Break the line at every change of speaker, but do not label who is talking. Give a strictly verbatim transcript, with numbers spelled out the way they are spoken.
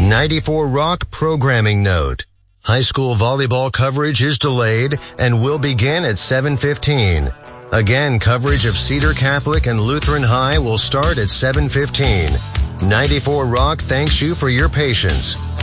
ninety-four Rock programming note. High school volleyball coverage is delayed and will begin at seven fifteen. Again, coverage of Cedar Catholic and Lutheran High will start at seven fifteen. ninety-four Rock thanks you for your patience.